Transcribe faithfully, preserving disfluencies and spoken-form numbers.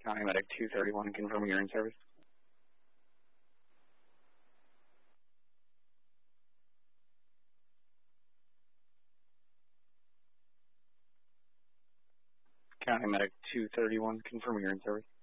County Medic two thirty-one, confirming you're in service. County Medic two thirty-one, confirming you're in service.